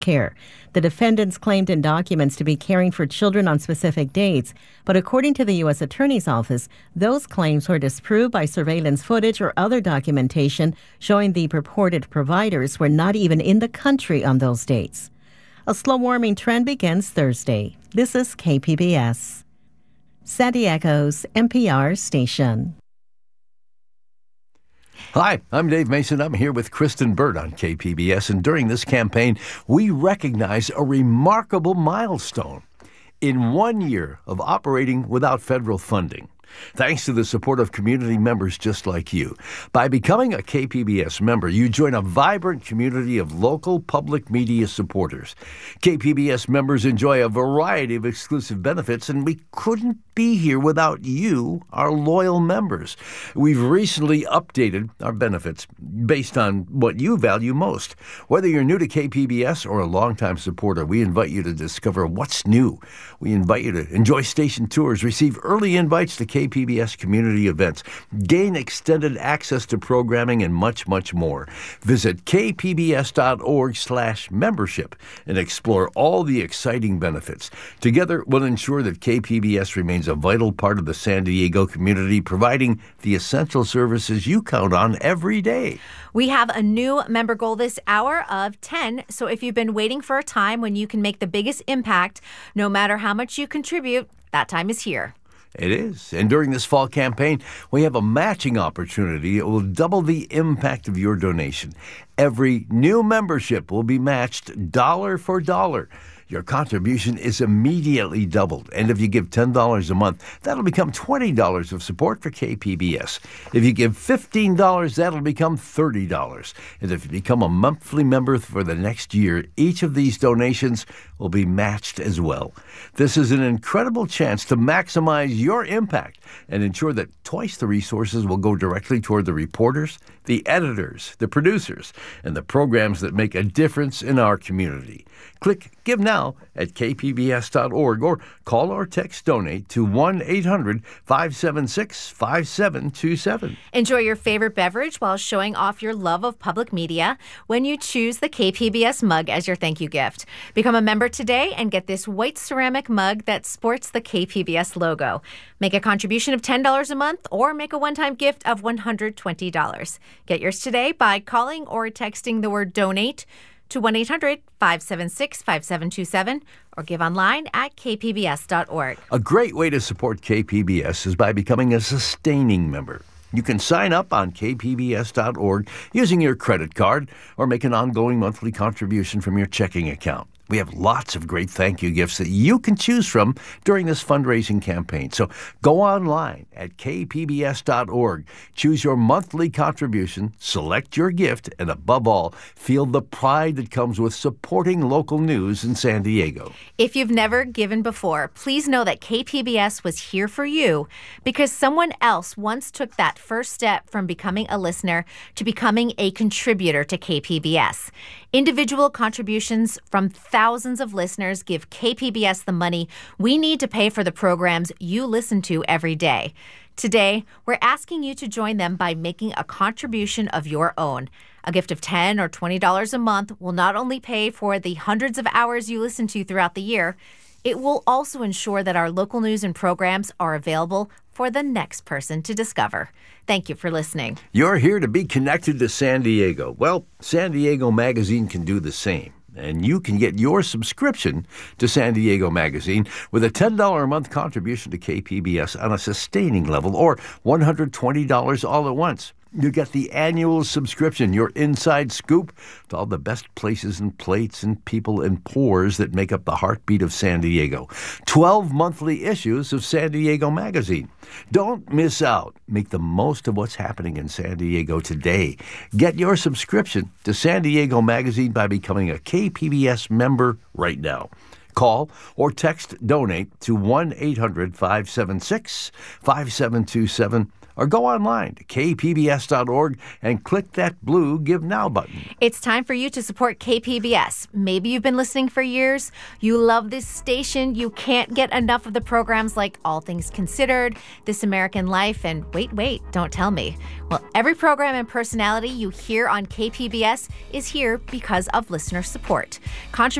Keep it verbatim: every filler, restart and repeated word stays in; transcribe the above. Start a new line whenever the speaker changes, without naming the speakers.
care. The defendants claimed in documents to be caring for children on specific dates, but according to the U S Attorney's Office, those claims were disproved by surveillance footage or other documentation showing the purported providers were not even in the country on those dates. A slow-warming trend begins Thursday. This is K P B S, San Diego's N P R station.
Hi, I'm Dave Mason. I'm here with Kristen Burt on K P B S, and during this campaign, we recognize a remarkable milestone. In one year of operating without federal funding, thanks to the support of community members just like you. By becoming a K P B S member, you join a vibrant community of local public media supporters. K P B S members enjoy a variety of exclusive benefits, and we couldn't be here without you, our loyal members. We've recently updated our benefits based on what you value most. Whether you're new to K P B S or a longtime supporter, we invite you to discover what's new. We invite you to enjoy station tours, receive early invites to K P B S community events, gain extended access to programming, and much, much more. Visit kpbs.org slash membership and explore all the exciting benefits. Together, we'll ensure that K P B S remains a vital part of the San Diego community, providing the essential services you count on every day.
We have a new member goal this hour of ten, so if you've been waiting for a time when you can make the biggest impact, no matter how much you contribute, that time is here.
It is. And during this fall campaign, we have a matching opportunity. It will double the impact of your donation. Every new membership will be matched dollar for dollar. Your contribution is immediately doubled. And if you give ten dollars a month, that'll become twenty dollars of support for K P B S. If you give fifteen dollars, that'll become thirty dollars. And if you become a monthly member for the next year, each of these donations will be matched as well. This is an incredible chance to maximize your impact and ensure that twice the resources will go directly toward the reporters, the editors, the producers, and the programs that make a difference in our community. Click Give Now at k p b s dot org or call or text Donate to one eight hundred five seven six five seven two seven.
Enjoy your favorite beverage while showing off your love of public media when you choose the K P B S mug as your thank you gift. Become a member today and get this white ceramic mug that sports the K P B S logo. Make a contribution of ten dollars a month or make a one-time gift of one hundred twenty dollars. Get yours today by calling or texting the word Donate to one eight hundred five seven six five seven two seven or give online at k p b s dot org.
A great way to support K P B S is by becoming a sustaining member. You can sign up on k p b s dot org using your credit card or make an ongoing monthly contribution from your checking account. We have lots of great thank you gifts that you can choose from during this fundraising campaign. So go online at k p b s dot org, choose your monthly contribution, select your gift, and above all, feel the pride that comes with supporting local news in San Diego.
If you've never given before, please know that K P B S was here for you because someone else once took that first step from becoming a listener to becoming a contributor to K P B S. Individual contributions from thousands of listeners give K P B S the money we need to pay for the programs you listen to every day. Today, we're asking you to join them by making a contribution of your own. A gift of ten dollars or twenty dollars a month will not only pay for the hundreds of hours you listen to throughout the year, it will also ensure that our local news and programs are available for the next person to discover. Thank you for listening.
You're here to be connected to San Diego. Well, San Diego Magazine can do the same. And you can get your subscription to San Diego Magazine with a ten dollars a month contribution to K P B S on a sustaining level or one hundred twenty dollars all at once. You get the annual subscription, your inside scoop to all the best places and plates and people and pores that make up the heartbeat of San Diego. twelve monthly issues of San Diego Magazine. Don't miss out. Make the most of what's happening in San Diego today. Get your subscription to San Diego Magazine by becoming a K P B S member right now. Call or text Donate to one eight hundred five seven six five seven two seven or go online to k p b s dot org and click that blue Give Now button.
It's time for you to support K P B S. Maybe you've been listening for years. You love this station. You can't get enough of the programs like All Things Considered, This American Life, and wait, wait, don't tell me. Well, every program and personality you hear on K P B S is here because of listener support. Contrib-